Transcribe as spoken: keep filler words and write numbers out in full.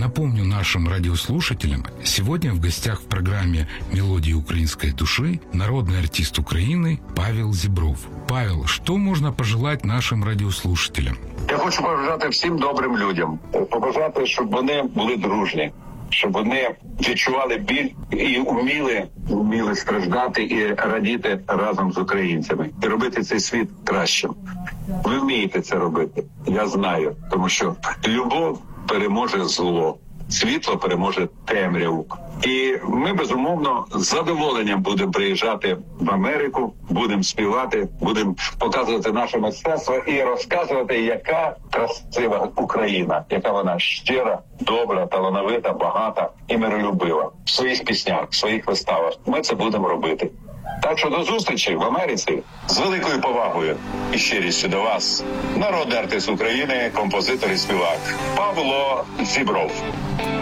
Напомню нашим радиослушателям, сегодня в гостях в программе «Мелодии украинской души» народный артист Украины Павел Зібров. Павел, что можно пожелать нашим радиослушателям? Я хочу побажати всім добрим людям, побажати, щоб вони були дружні, щоб вони відчували біль і вміли, вміли страждати і радіти разом з українцями. І робити цей світ кращим. Ви вмієте це робити, я знаю, тому що любов переможе зло, світло переможе темряву. І ми, безумовно, з задоволенням будемо приїжджати в Америку, будемо співати, будемо показувати наше мистецтво і розказувати, яка красива Україна, яка вона щира, добра, талановита, багата і миролюбива. В своїх піснях, в своїх виставах ми це будемо робити. Так що до зустрічі в Америці. З великою повагою і щирістю до вас, народний артист України, композитор і співак Павло Зібров.